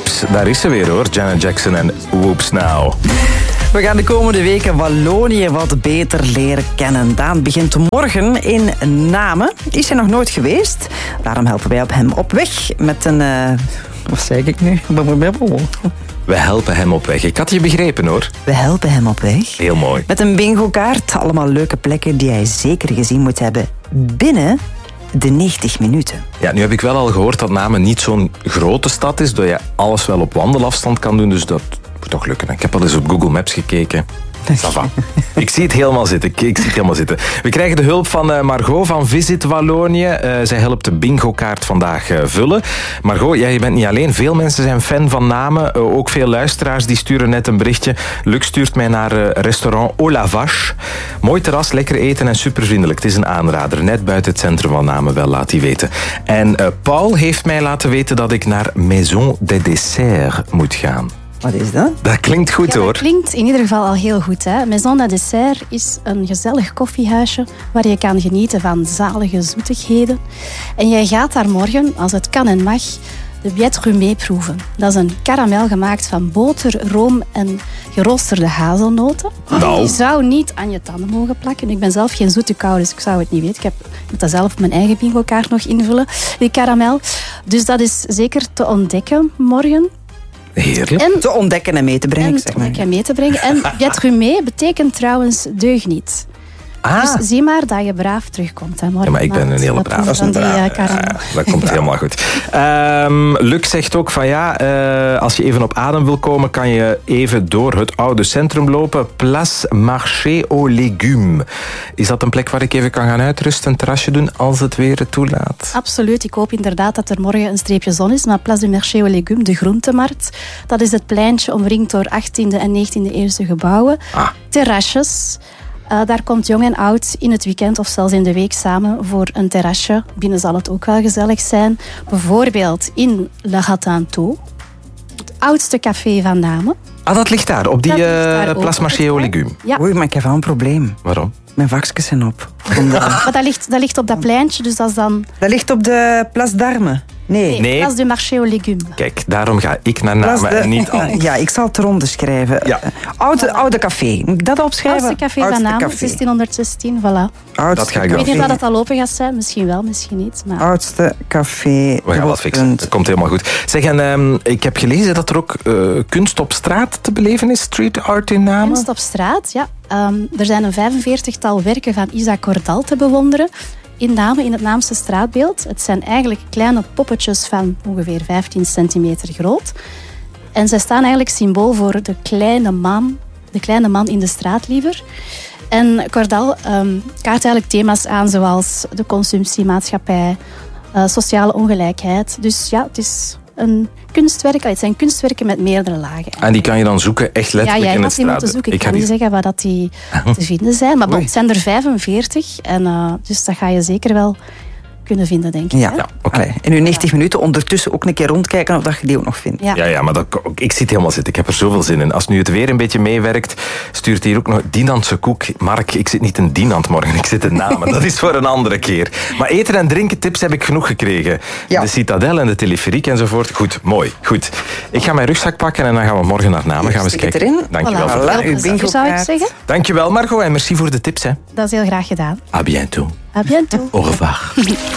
Whoops, daar is ze weer hoor. Janet Jackson en Whoops Now. We gaan de komende weken Wallonië wat beter leren kennen. Daan begint morgen in Namen. Is hij nog nooit geweest? Daarom helpen wij hem op weg met een... wat zeg ik nu? We helpen hem op weg. Ik had je begrepen hoor. We helpen hem op weg. Heel mooi. Met een bingo-kaart. Allemaal leuke plekken die hij zeker gezien moet hebben binnen de 90 minuten. Ja, nu heb ik wel al gehoord dat Namen niet zo'n grote stad is, dat je alles wel op wandelafstand kan doen, dus dat moet toch lukken. Ik heb al eens op Google Maps gekeken. Ça va. Ik zie het helemaal zitten. We krijgen de hulp van Margot van Visit Wallonië. Zij helpt de bingo-kaart vandaag vullen. Margot, jij bent niet alleen. Veel mensen zijn fan van Namen. Ook veel luisteraars die sturen net een berichtje. Luc stuurt mij naar restaurant Au La Vache. Mooi terras, lekker eten en supervriendelijk. Het is een aanrader. Net buiten het centrum van Namen wel, laat hij weten. En Paul heeft mij laten weten dat ik naar Maison des Desserts moet gaan. Wat is dat? Dat klinkt goed hoor. Dat klinkt in ieder geval al heel goed. Hè? Maison des Desserts is een gezellig koffiehuisje waar je kan genieten van zalige zoetigheden. En jij gaat daar morgen, als het kan en mag, de Biette Rumée proeven. Dat is een karamel gemaakt van boter, room en geroosterde hazelnoten. Nou. Die zou niet aan je tanden mogen plakken. Ik ben zelf geen zoete kou, dus ik zou het niet weten. Ik moet dat zelf op mijn eigen bingo-kaart nog invullen, die karamel. Dus dat is zeker te ontdekken morgen. Heerlijk. En te ontdekken en mee te brengen. En Biette Rumée betekent trouwens deugniet. Ah. Dus zie maar dat je braaf terugkomt. Hè, morgen. Ja, maar ik ben een hele braaf. Dat komt helemaal goed. Luc zegt ook van als je even op adem wil komen, kan je even door het oude centrum lopen. Place Marché aux Légumes. Is dat een plek waar ik even kan gaan uitrusten, een terrasje doen, als het weer het toelaat? Absoluut. Ik hoop inderdaad dat er morgen een streepje zon is. Maar Place du Marché aux Légumes, de groentemarkt, dat is het pleintje omringd door 18e en 19e eeuwse gebouwen. Terrasjes. Daar komt jong en oud in het weekend of zelfs in de week samen voor een terrasje. Binnen zal het ook wel gezellig zijn. Bijvoorbeeld in Le Ratanto, het oudste café van Namen. Ah, dat ligt daar, op die Place Marché aux Légumes. Ja. Oei, maar ik heb wel een probleem. Waarom? Mijn vakjes zijn op. Maar dat ligt op dat pleintje, dus dat is dan... Dat ligt op de Place d'Armes. Nee. Place du Marché aux Légumes. Kijk, daarom ga ik naar Namen en niet anders. Ja, ik zal het eronder schrijven. Ja. Oude café. Moet ik dat opschrijven? Oudste café van Namen, 1616, voilà. Dat ga ik Ik wel. weet niet of dat al open gaat zijn, misschien wel, misschien niet. Maar... Oudste café. We gaan dat fixen. Het komt helemaal goed. Zeg, en ik heb gelezen dat er ook kunst op straat te beleven is, street art in Namen. Kunst op straat, ja. Er zijn een 45-tal werken van Isa Cordal te bewonderen in Namen, in het Naamse straatbeeld. Het zijn eigenlijk kleine poppetjes van ongeveer 15 centimeter groot. En zij staan eigenlijk symbool voor de kleine man in de straat liever. En Cordal kaart eigenlijk thema's aan zoals de consumptiemaatschappij, sociale ongelijkheid. Dus ja, het is een kunstwerk. Het zijn kunstwerken met meerdere lagen. En die kan je dan zoeken, echt letterlijk in het straat. Ja, jij gaat die moeten zoeken. Ik kan niet zeggen waar dat die te vinden zijn. Maar het zijn er 45. En, dus dat ga je zeker wel kunnen vinden, denk ik. Ja, okay. In uw 90 minuten ondertussen ook een keer rondkijken of dat je die ook nog vindt. Ja, maar ik zit helemaal zitten. Ik heb er zoveel zin in. Als nu het weer een beetje meewerkt, stuurt hier ook nog Dinantse koek. Mark, ik zit niet in Dinant morgen, ik zit in Namen. Dat is voor een andere keer. Maar eten en drinken tips heb ik genoeg gekregen. Ja. De Citadel en de teleferiek enzovoort. Goed, mooi. Goed. Ik ga mijn rugzak pakken en dan gaan we morgen naar Namen. Gaan we eens kijken. Erin. Dankjewel. Voilà. Uw bingo zou ik zeggen. Dankjewel Margot en merci voor de tips. Hè. Dat is heel graag gedaan. À bientôt. À bientôt. Au revoir.